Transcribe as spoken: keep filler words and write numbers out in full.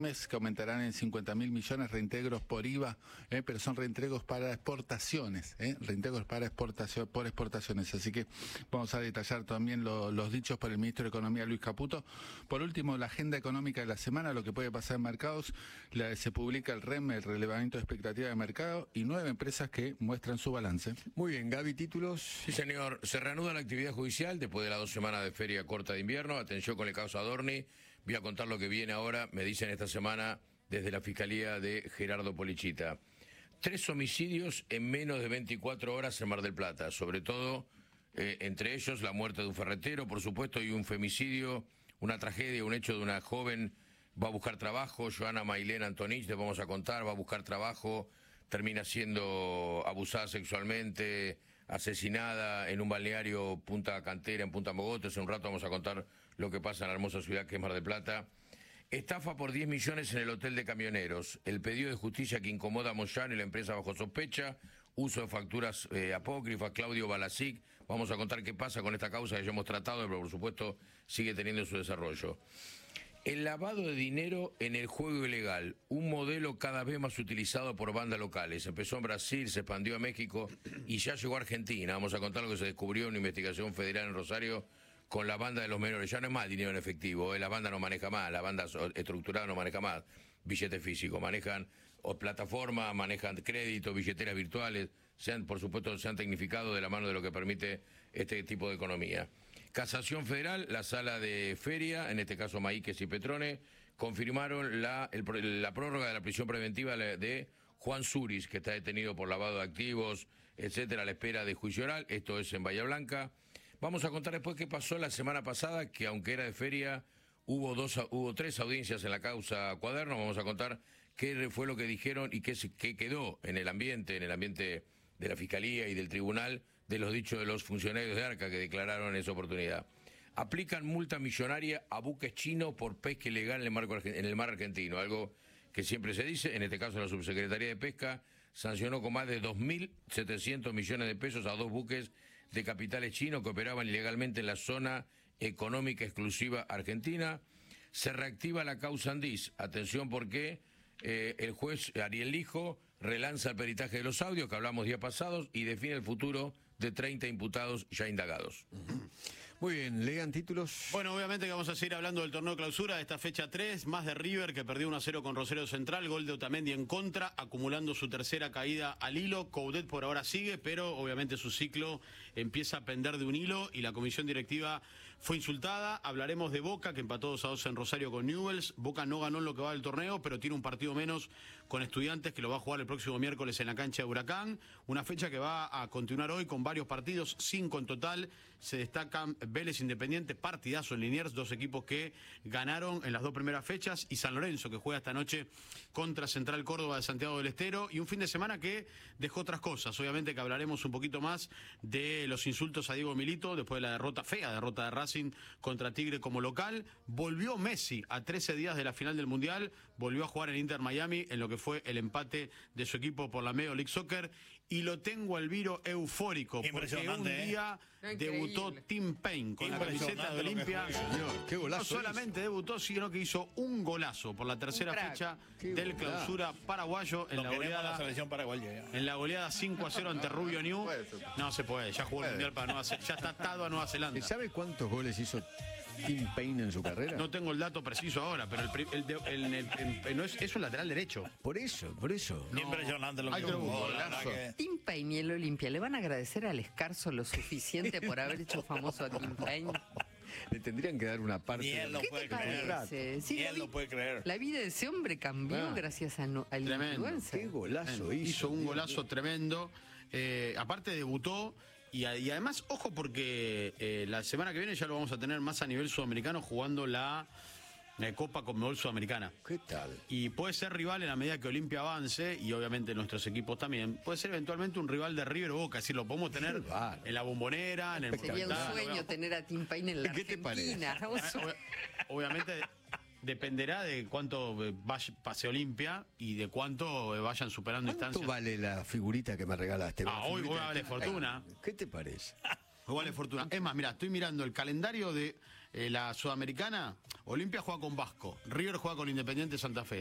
mes que aumentarán en cincuenta mil millones, reintegros por I V A, eh, pero son reintegros para exportaciones, eh, reintegros para exportación, por exportaciones. Así que vamos a detallar también lo, los dichos por el ministro de Economía, Luis Caputo. Por último, la agenda económica de la semana, lo que puede pasar en mercados. La, se publica el R E M, el relevamiento de expectativa de mercado, y nueve empresas que muestran su balance. Muy bien, Gaby, títulos. Sí, señor. Se reanuda la actividad judicial después de las dos semanas de feria corta de invierno. Atención con el caso Adorni. Voy a contar lo que viene ahora, me dicen esta semana desde la Fiscalía de Gerardo Polichita. Tres homicidios en menos de veinticuatro horas en Mar del Plata, sobre todo, eh, entre ellos la muerte de un ferretero, por supuesto, y un femicidio, una tragedia, un hecho de una joven, va a buscar trabajo, Joana Mailén Antonich, te vamos a contar, va a buscar trabajo, termina siendo abusada sexualmente, asesinada en un balneario Punta Cantera, en Punta Mogotes. En un rato vamos a contar lo que pasa en la hermosa ciudad que es Mar del Plata. Estafa por diez millones en el hotel de camioneros. El pedido de justicia que incomoda a Moyano y la empresa bajo sospecha. Uso de facturas eh, apócrifas. Claudio Balasic. Vamos a contar qué pasa con esta causa que ya hemos tratado, pero por supuesto sigue teniendo su desarrollo. El lavado de dinero en el juego ilegal, un modelo cada vez más utilizado por bandas locales. Empezó en Brasil, se expandió a México y ya llegó a Argentina. Vamos a contar lo que se descubrió en una investigación federal en Rosario con la banda de los menores. Ya no es más dinero en efectivo, ¿eh? La banda no maneja más, la banda estructurada no maneja más billetes físicos, manejan o plataformas, manejan créditos, billeteras virtuales, se han, por supuesto se han tecnificado de la mano de lo que permite este tipo de economía. Casación Federal, la sala de feria, en este caso Maíquez y Petrone, confirmaron la, el, la prórroga de la prisión preventiva de Juan Suris, que está detenido por lavado de activos, etcétera, a la espera de juicio oral. Esto es en Bahía Blanca. Vamos a contar después qué pasó la semana pasada, que aunque era de feria, hubo, dos, hubo tres audiencias en la causa Cuaderno. Vamos a contar qué fue lo que dijeron y qué, qué quedó en el ambiente, en el ambiente de la Fiscalía y del Tribunal, de los dichos de los funcionarios de ARCA que declararon esa oportunidad. Aplican multa millonaria a buques chinos por pesca ilegal en el, marco, en el mar argentino, algo que siempre se dice. En este caso la Subsecretaría de Pesca sancionó con más de dos mil setecientos millones de pesos a dos buques de capitales chinos que operaban ilegalmente en la zona económica exclusiva argentina. Se reactiva la causa Andís. Atención porque eh, el juez Ariel Lijo relanza el peritaje de los audios que hablamos días pasados y define el futuro de treinta imputados ya indagados. Uh-huh. Muy bien, lean títulos. Bueno, obviamente que vamos a seguir hablando del torneo clausura de esta fecha tres, más de River que perdió uno a cero con Rosario Central, gol de Otamendi en contra, acumulando su tercera caída al hilo. Coudet por ahora sigue, pero obviamente su ciclo empieza a pender de un hilo y la comisión directiva fue insultada. Hablaremos de Boca, que empató dos a dos en Rosario con Newell's. Boca no ganó en lo que va del torneo, pero tiene un partido menos con Estudiantes que lo va a jugar el próximo miércoles en la cancha de Huracán. Una fecha que va a continuar hoy con varios partidos, cinco en total. Se destacan Vélez Independiente, partidazo en Liniers, dos equipos que ganaron en las dos primeras fechas, y San Lorenzo que juega esta noche contra Central Córdoba de Santiago del Estero, y un fin de semana que dejó otras cosas. Obviamente que hablaremos un poquito más de los insultos a Diego Milito después de la derrota, fea derrota de Racing contra Tigre como local. Volvió Messi a trece días de la final del Mundial, volvió a jugar en Inter Miami en lo que fue el empate de su equipo por la Major League Soccer, y lo tengo al Viro eufórico porque un día ¿eh? debutó Tim Payne con la camiseta de Olimpia. Señor, qué golazo. No solamente hizo. debutó, sino que hizo un golazo por la tercera fecha qué del golazo. Clausura paraguayo en Lo la goleada. La selección paraguaya. En la goleada cinco a cero ante Rubio New. No se puede, ya jugó el Mundial para Nueva Zelanda, ya está atado a Nueva Zelanda. ¿Sabe cuántos goles hizo Tim Payne en su carrera? No tengo el dato preciso ahora, pero el, el, el, el, el, el no es, es un lateral derecho. Por eso, por eso. No. Impresionante lo que hizo. Que... Tim Payne y el Olimpia, ¿le van a agradecer al Escarzo lo suficiente por haber hecho famoso a Tim Payne? Le tendrían que dar una parte. Ni él lo ¿Qué puede te creer. parece? Sí, Ni él vi, lo puede creer. La vida de ese hombre cambió Ah. gracias a no, al Tremendo. influencer. Qué golazo Tremendo. hizo. Hizo un Dios golazo mío. tremendo. Eh, aparte debutó. Y, a, y además, ojo, porque eh, la semana que viene ya lo vamos a tener más a nivel sudamericano jugando la, la Copa Conmebol Sudamericana. ¿Qué tal? Y puede ser rival en la medida que Olimpia avance, y obviamente nuestros equipos también. Puede ser eventualmente un rival de River o Boca, es decir, lo podemos tener Claro. en la Bombonera, en el Sería un Monumental. sueño tener a Tim Payne en la ¿Qué te Argentina. Ah, ob- Obviamente dependerá de cuánto eh, vaya, pase Olimpia y de cuánto eh, vayan superando ¿Cuánto instancias. vale la figurita que me regalaste? Ah, La hoy figurita vale de- fortuna. ¿Qué te parece? Hoy vale fortuna. Es más, mira, estoy mirando el calendario de eh, la Sudamericana, Olimpia juega con Vasco, River juega con Independiente Santa Fe.